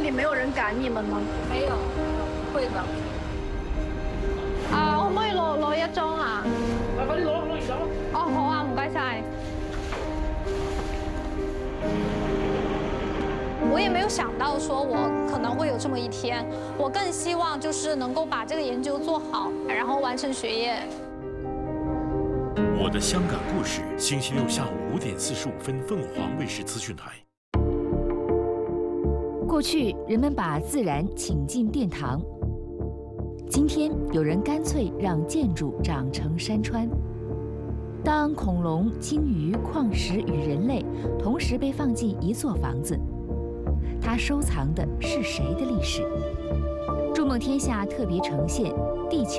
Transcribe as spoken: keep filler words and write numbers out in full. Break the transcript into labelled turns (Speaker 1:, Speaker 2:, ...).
Speaker 1: 里没有人赶你們嗎？
Speaker 2: 沒有，會的。
Speaker 3: 啊，可唔可以攞攞一張啊？
Speaker 4: 快快啲攞攞完咗。
Speaker 3: 哦，好啊，唔該晒。我也没有想到说我可能会有这么一天，我更希望就是能够把这个研究做好，然后完成学业。
Speaker 5: 我的香港故事，星期六下午五点四十五分，凤凰卫视资讯台。
Speaker 6: 过去人们把自然请进殿堂，今天有人干脆让建筑长成山川。当恐龙、鲸鱼、矿石与人类同时被放进一座房子，它收藏的是谁的历史？筑梦天下特别呈现《地球》。